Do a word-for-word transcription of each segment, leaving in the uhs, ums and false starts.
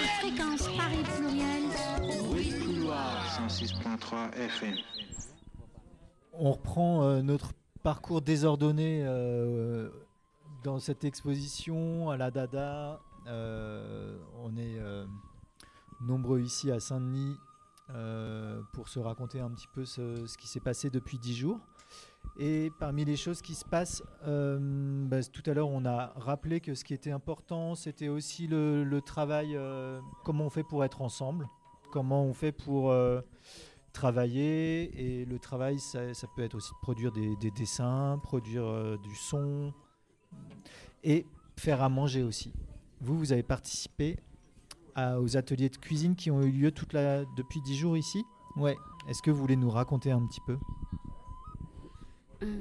Fréquence Paris Pluriel. Bruit de couloir cent six virgule trois F M. On reprend euh, notre parcours désordonné euh, dans cette exposition à la Dada. Euh, on est euh, nombreux ici à Saint-Denis euh, pour se raconter un petit peu ce, ce qui s'est passé depuis dix jours. Et parmi les choses qui se passent, euh, bah, tout à l'heure on a rappelé que ce qui était important, c'était aussi le, le travail, euh, comment on fait pour être ensemble, comment on fait pour euh, travailler. Et le travail, ça, ça peut être aussi de produire des, des dessins, produire euh, du son et faire à manger aussi. Vous, vous avez participé à, aux ateliers de cuisine qui ont eu lieu toute la, depuis dix jours ici. Ouais. Est-ce que vous voulez nous raconter un petit peu ? Euh,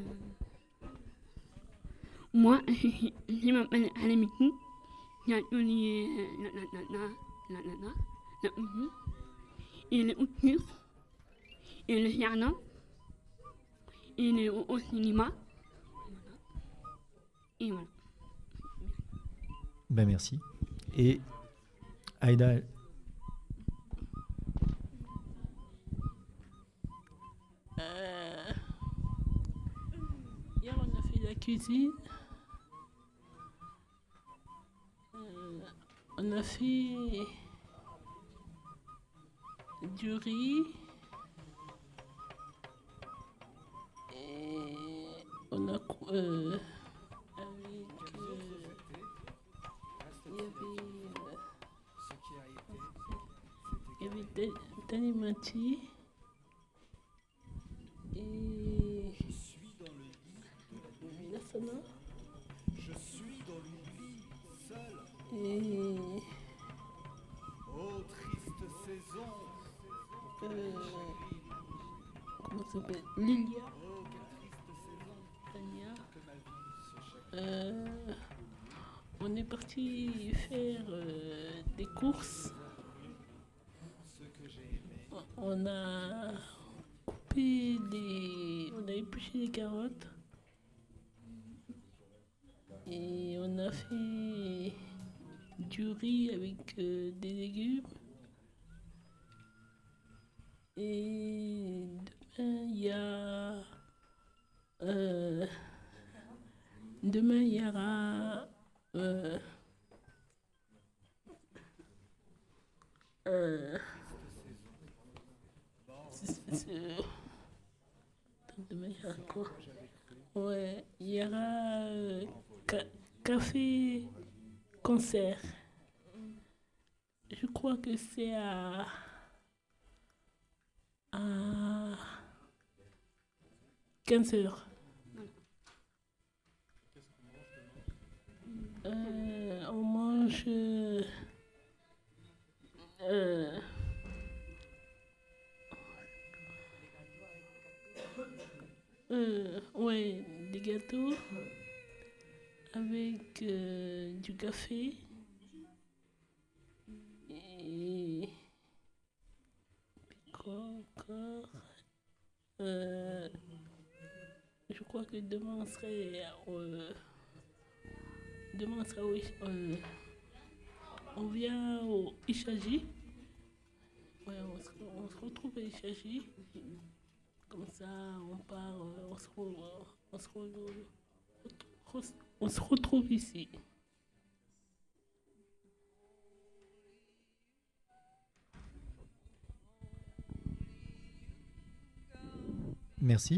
moi, je m'appelle Alamiki. J'ai atelier la la la la la la la cuisine et les outures et le jardin et le, au, au cinéma. Et voilà. Ben merci. Et Aïda. Euh, hier, on a fait la cuisine. Euh, on a fait du riz. Et on a euh, avec euh, il y avait euh, il y avait Tanimati et Vilassana. Je suis dans l'oubli, seul. Et oh triste saison. euh, comment ça s'appelle, Lilia. Oh quelle triste saison. Tania. Que ma vie se chacun. Euh, on est parti faire euh, des courses. Ce que j'ai aimé. On a coupé des, on a épluché des carottes et on a fait du riz avec euh, des légumes. Et demain il y a euh, demain il y aura euh, euh, c'est- c'est- c'est- Attends, demain il y aura quoi? Ouais, il y aura euh, ca- café concert. Je crois que c'est à à quinze heures. Euh, on mange euh, euh, euh, ouais, des gâteaux avec euh, du café et quoi encore? Euh, je crois que demain on serait euh, demain on serait au Ish- euh, on vient au Ishaji. Ouais, on se, on se retrouve à Ishaji. Comme ça, on part, euh, on se, re- on se, re- re- on se retrouve ici. Merci.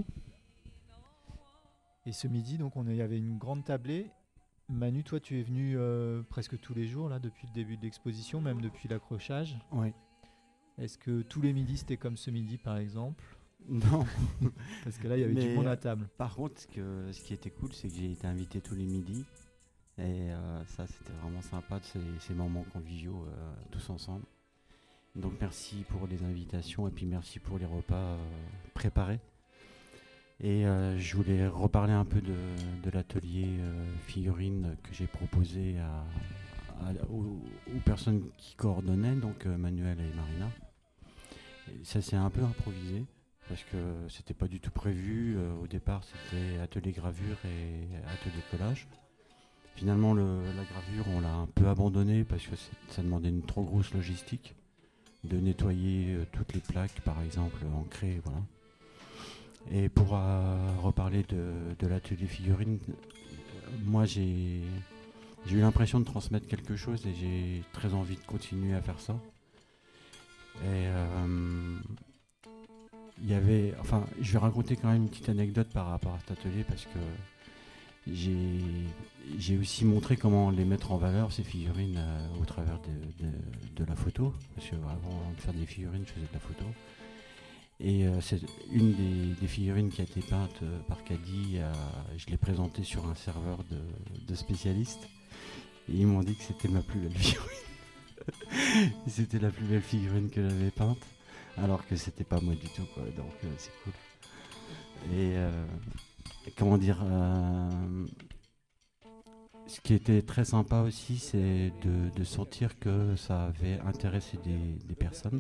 Et ce midi, donc, on est- il y avait une grande tablée. Manu, toi, tu es venu euh, presque tous les jours là depuis le début de l'exposition, même depuis l'accrochage. Oui. Est-ce que tous les midis c'était comme ce midi, par exemple ? Non. Parce que là, il y avait Mais, du monde à table. Par contre, ce, que, ce qui était cool, c'est que j'ai été invité tous les midis. Et euh, ça, c'était vraiment sympa, de ces, ces moments conviviaux euh, tous ensemble. Donc merci pour les invitations et puis merci pour les repas euh, préparés. Et euh, je voulais reparler un peu de, de l'atelier euh, figurines que j'ai proposé à, à, aux, aux personnes qui coordonnaient, donc euh, Manuel et Marina. Et ça s'est un peu improvisé parce que c'était pas du tout prévu. Euh, au départ, c'était atelier gravure et atelier collage. finalement, le, la gravure, on l'a un peu abandonnée parce que c'est- ça demandait une trop grosse logistique de nettoyer euh, toutes les plaques, par exemple, en craie, voilà. Et pour euh, reparler de, de l'atelier figurine, euh, moi j'ai j'ai eu l'impression de transmettre quelque chose et j'ai très envie de continuer à faire ça. Et euh, il y avait, enfin, je vais raconter quand même une petite anecdote par rapport à cet atelier parce que j'ai j'ai aussi montré comment les mettre en valeur, ces figurines, euh, au travers de, de, de la photo. Parce qu'avant de faire des figurines, je faisais de la photo. Et euh, c'est une des, des figurines qui a été peinte euh, par Caddy. Euh, je l'ai présentée sur un serveur de, de spécialistes. Et ils m'ont dit que c'était ma plus belle figurine. C'était la plus belle figurine que j'avais peinte. Alors que c'était pas moi du tout, quoi. Donc euh, c'est cool. Et euh, comment dire euh, ce qui était très sympa aussi, c'est de, de sentir que ça avait intéressé des, des personnes.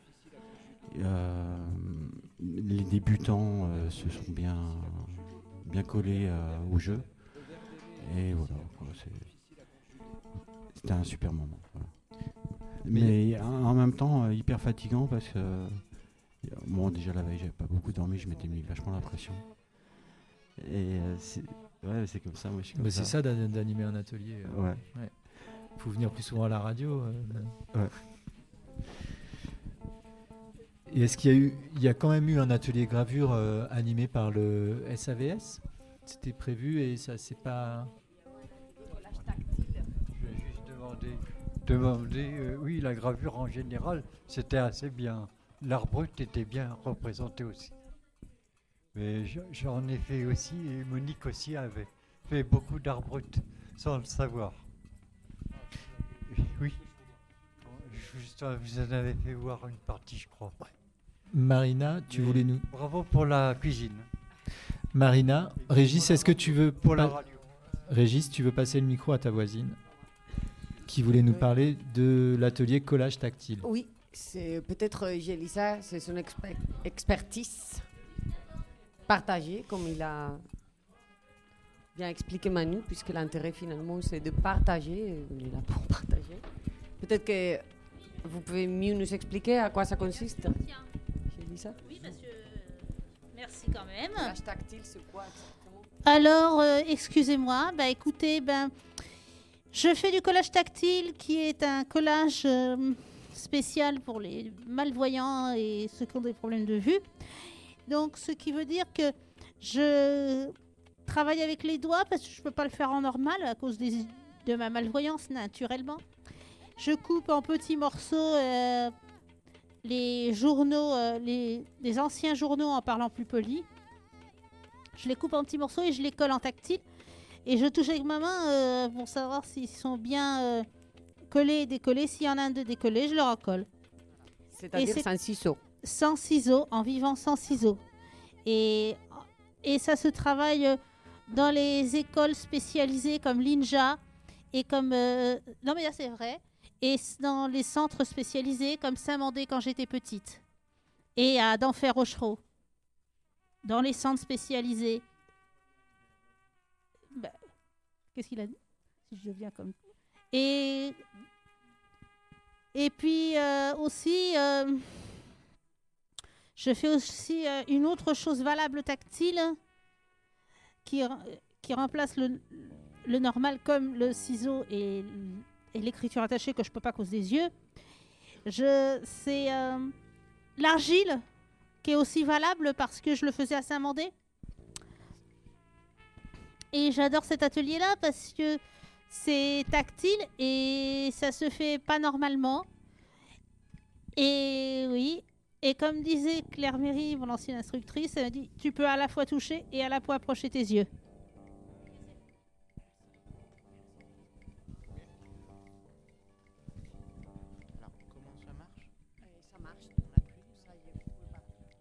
Euh, les débutants euh, se sont bien, bien collés euh, au jeu. Et voilà, quoi, c'est- c'était un super moment. Voilà. Mais en en même temps, euh, hyper fatigant parce que, euh, bon, déjà la veille, j'avais pas beaucoup dormi, je m'étais mis vachement la pression. Et euh, c'est ouais, c'est comme ça, moi je suis comme Bah, ça. c'est ça d'a- d'animer un atelier. euh. Ouais. Faut venir plus souvent à la radio. euh. Ouais. Et est-ce qu'il y a eu, il y a quand même eu un atelier gravure euh, animé par le S A V S? C'était prévu et ça c'est pas. Je vais juste demander, demander euh, oui, la gravure en général, c'était assez bien. L'art brut était bien représenté aussi. Mais je- j'en ai fait aussi, et Monique aussi avait fait beaucoup d'art brut, sans le savoir. Oui. Juste, euh, vous en avez fait voir une partie, je crois. Marina, tu Mais voulais nous. Bravo pour la cuisine. Marina, Régis, est-ce que tu veux Pour la pas- radio. Régis, tu veux passer le micro à ta voisine qui voulait nous parler de l'atelier collage tactile. Oui, c'est peut-être euh, Gélissa, c'est son exper- expertise partagée, comme il a bien expliqué Manu, puisque l'intérêt finalement c'est de partager, et on est là pour partager. Peut-être que vous pouvez mieux nous expliquer à quoi ça consiste. Gélissa, Oui, parce que merci quand même. collage tactile, c'est quoi exactement? Alors, euh, excusez-moi. Bah, écoutez, ben, je fais du collage tactile, qui est un collage euh, spécial pour les malvoyants et ceux qui ont des problèmes de vue. Donc, ce qui veut dire que je travaille avec les doigts parce que je ne peux pas le faire en normal à cause des- de ma malvoyance naturellement. Je coupe en petits morceaux euh, les journaux, euh, les, les anciens journaux en parlant plus poli. Je les coupe en petits morceaux et je les colle en tactile. Et je touche avec ma main euh, pour savoir s'ils sont bien euh, collés et décollés. S'il y en a un de décollé, je le recolle. C'est-à-dire c'est- sans ciseaux. Sans ciseaux, en vivant sans ciseaux. Et, et ça se travaille euh, dans les écoles spécialisées comme l'I N J A et comme... euh, non mais là c'est vrai. Et s- dans les centres spécialisés comme Saint-Mandé quand j'étais petite. Et à Denfert-Rochereau. Dans les centres spécialisés. Bah, qu'est-ce qu'il a dit? Si je viens comme... Et... Et puis euh, aussi... euh, je fais aussi euh, une autre chose valable tactile qui, re- qui remplace le, le normal comme le ciseau et, l- et l'écriture attachée que je peux pas à cause des yeux. Je, c'est euh, l'argile qui est aussi valable parce que je le faisais à Saint-Mandé. Et j'adore cet atelier-là parce que c'est tactile et ça se fait pas normalement. Et oui, et comme disait Claire Méry, mon ancienne instructrice, elle m'a dit tu peux à la fois toucher et à la fois approcher tes yeux. Alors, comment ça marche? Ça marche, on a plus, ça y est, vous pouvez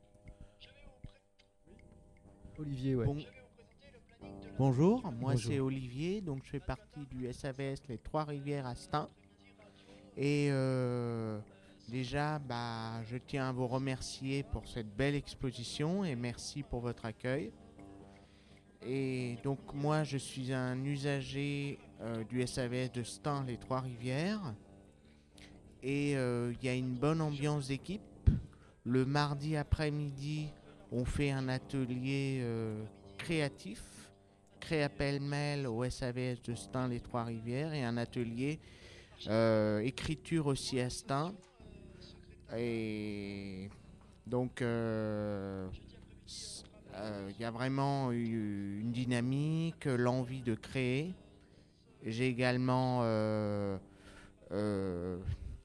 pas. Olivier, ouais. Bon- Bonjour, moi Bonjour. c'est Olivier, donc je fais partie du S A V S Les Trois-Rivières à Stein. Et euh, déjà, bah, je tiens à vous remercier pour cette belle exposition et merci pour votre accueil. Et donc moi je suis un usager euh, du S A V S de Stains, les Trois-Rivières. Et euh, il y a une bonne ambiance d'équipe. Le mardi après-midi, on fait un atelier euh, créatif, créa pêle-mêle au S A V S de Stains, les Trois-Rivières, et un atelier euh, écriture aussi à Stains. Et donc, euh, il euh, y a vraiment eu une dynamique, l'envie de créer. J'ai également euh, euh,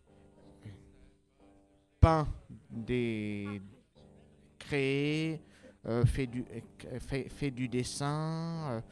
peint des créé, euh, fait, du, fait, fait du dessin, euh,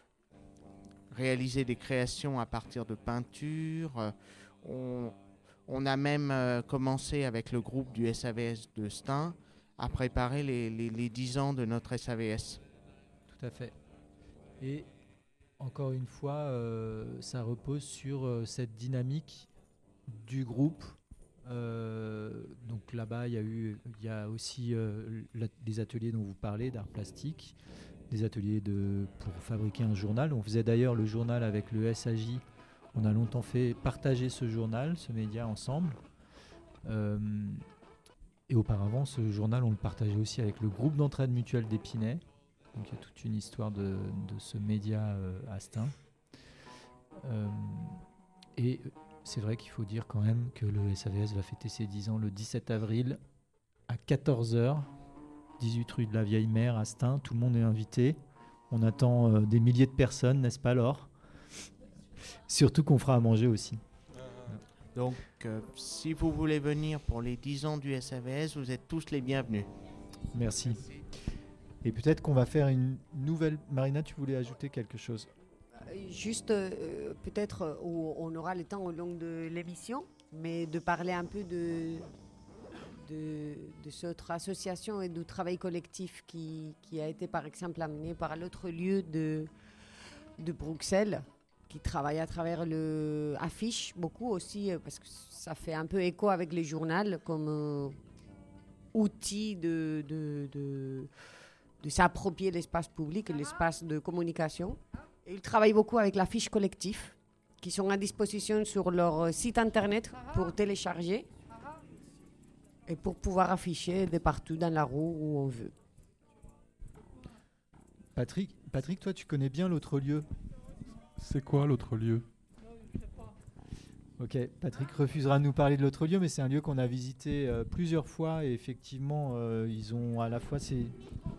réalisé des créations à partir de peinture. Euh, on, on a même euh, commencé avec le groupe du S A V S de Stains à préparer les, les, les dix ans de notre S A V S. Tout à fait. Et encore une fois, euh, ça repose sur euh, cette dynamique du groupe. Euh, donc là-bas, il y a eu, il y a aussi euh, la, les ateliers dont vous parlez d'art plastique, des ateliers de, pour fabriquer un journal. On faisait d'ailleurs le journal avec le S A J. On a longtemps fait partager ce journal, ce média ensemble. Euh, et auparavant, ce journal, on le partageait aussi avec le groupe d'entraide mutuelle d'Épinay. Donc il y a toute une histoire de, de ce média euh, à Stains. Euh, et c'est vrai qu'il faut dire quand même que le S A V S va fêter ses dix ans le dix-sept avril à quatorze heures, dix-huit rue de la Vieille Mère à Stains. Tout le monde est invité. On attend euh, des milliers de personnes, n'est-ce pas, Laure ? Surtout qu'on fera à manger aussi. Donc, euh, si vous voulez venir pour les dix ans du S A V S, vous êtes tous les bienvenus. Merci. Et peut-être qu'on va faire une nouvelle... Marina, tu voulais ajouter quelque chose ? Juste, euh, peut-être euh, on aura le temps au long de l'émission, mais de parler un peu de, de, de cette association et du travail collectif qui, qui a été par exemple amené par l'autre lieu de, de Bruxelles, qui travaille à travers le affiche beaucoup aussi, parce que ça fait un peu écho avec les journaux comme euh, outil de, de, de, de s'approprier l'espace public et l'espace de communication. Et ils travaillent beaucoup avec l'affiche collectif, qui sont à disposition sur leur site internet pour télécharger et pour pouvoir afficher de partout dans la rue où on veut. Patrick, Patrick, toi, tu connais bien l'autre lieu. C'est quoi l'autre lieu ? Ok, Patrick refusera de nous parler de l'autre lieu, mais c'est un lieu qu'on a visité euh, plusieurs fois et effectivement, euh, ils ont à la fois ces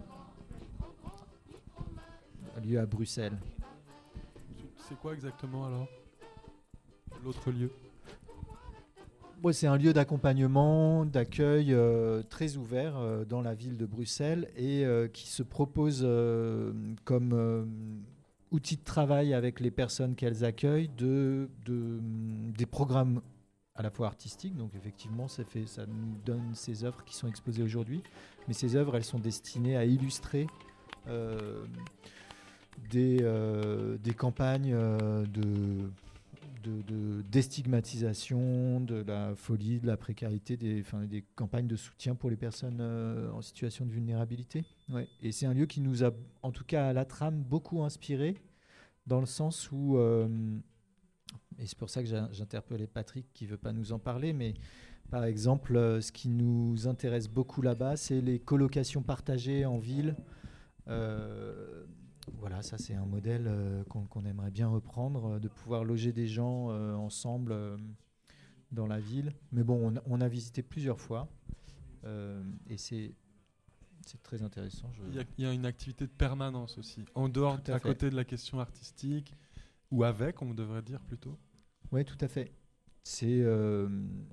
un lieu à Bruxelles. C'est quoi exactement alors l'autre lieu ? Bon, c'est un lieu d'accompagnement, d'accueil euh, très ouvert euh, dans la ville de Bruxelles et euh, qui se propose euh, comme euh, outil de travail avec les personnes qu'elles accueillent de, de, des programmes à la fois artistiques. Donc effectivement, ça, fait, ça nous donne ces œuvres qui sont exposées aujourd'hui. Mais ces œuvres, elles sont destinées à illustrer euh, des, euh, des campagnes euh, de... De, de déstigmatisation, de la folie, de la précarité, des, enfin, des campagnes de soutien pour les personnes euh, en situation de vulnérabilité. Ouais. Et c'est un lieu qui nous a, en tout cas à la trame, beaucoup inspiré, dans le sens où, euh, et c'est pour ça que j'ai, j'interpellais Patrick qui ne veut pas nous en parler, mais par exemple, euh, ce qui nous intéresse beaucoup là-bas, c'est les colocations partagées en ville. Euh, Voilà, ça c'est un modèle euh, qu'on, qu'on aimerait bien reprendre, euh, de pouvoir loger des gens euh, ensemble euh, dans la ville. Mais bon, on, on a visité plusieurs fois euh, et c'est, c'est très intéressant. Je... Il y a, il y a une activité de permanence aussi, en dehors, à, à côté de la question artistique, ou avec, on devrait dire plutôt. Oui, tout à fait. C'est, euh,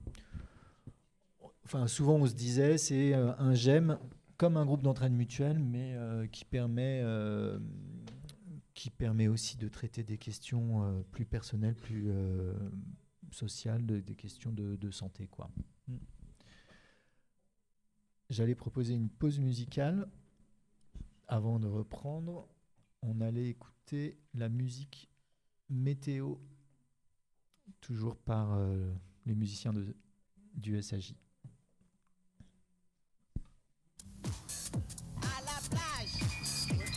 enfin, souvent on se disait, c'est euh, un GEM comme un groupe d'entraide mutuelle, mais euh, qui permet, euh, qui permet aussi de traiter des questions euh, plus personnelles, plus euh, sociales, de, des questions de, de santé, quoi. Mm. J'allais proposer une pause musicale. Avant de reprendre, on allait écouter la musique Météo, toujours par euh, les musiciens de, du S A J.